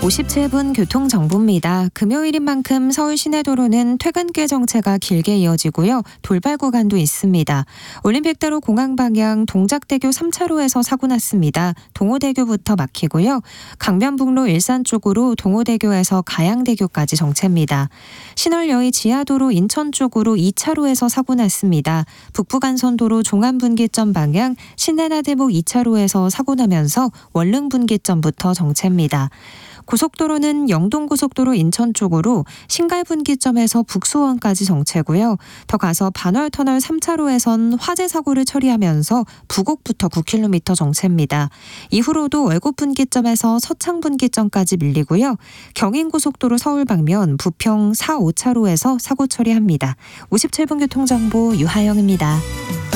57분 교통정보입니다. 금요일인 만큼 서울 시내도로는 퇴근길 정체가 길게 이어지고요. 돌발 구간도 있습니다. 올림픽대로 공항 방향 동작대교 3차로에서 사고 났습니다. 동호대교부터 막히고요. 강변북로 일산 쪽으로 동호대교에서 가양대교까지 정체입니다. 신월여의 지하도로 인천 쪽으로 2차로에서 사고 났습니다. 북부간선도로 종암분기점 방향 신내나대목 2차로에서 사고 나면서 원릉분기점부터 정체입니다. 고속도로는 영동고속도로 인천 쪽으로 신갈분기점에서 북수원까지 정체고요. 더 가서 반월터널 3차로에선 화재 사고를 처리하면서 부곡부터 9km 정체입니다. 이후로도 월곡분기점에서 서창분기점까지 밀리고요. 경인고속도로 서울 방면 부평 4, 5차로에서 사고 처리합니다. 57분 교통정보 유하영입니다.